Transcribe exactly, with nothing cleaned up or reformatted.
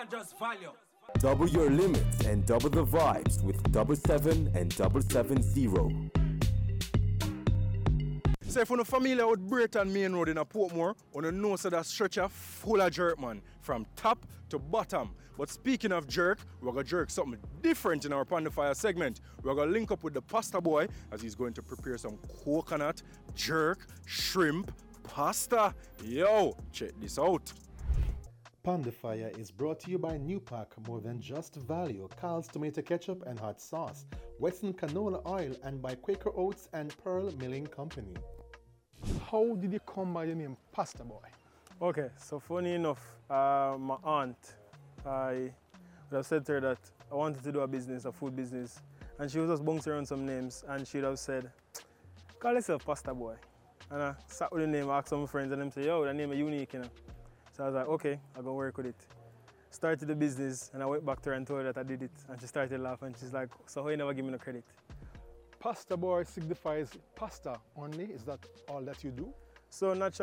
than just value. Double your limits and double the vibes with double seven and double seven zero. So if you're familiar with Brayton Main Road in a Portmore, you know so that stretch are full of jerk, man, from top to bottom. But speaking of jerk, we're going to jerk something different in our Pon the Fire segment. We're going to link up with the pasta boy as he's going to prepare some coconut, jerk, shrimp, pasta. Yo, check this out. Pon the Fire is brought to you by New Pack, more than just value, Carl's tomato ketchup and hot sauce, Western canola oil, and by Quaker Oats and Pearl Milling Company. How did you come by the name Pasta Boy? Okay, so funny enough, uh, my aunt, I would have said to her that I wanted to do a business, a food business, and she was just bouncing around some names, and she would have said, call yourself Pasta Boy. And I sat with the name, asked some friends, and them say, yo, that name is unique, you know. So I was like, okay, I'm gonna work with it. Started the business, and I went back to her and told her that I did it, and she started laughing. She's like, so how you never give me no credit? Pasta Boy signifies pasta only. Is that all that you do? So naturally.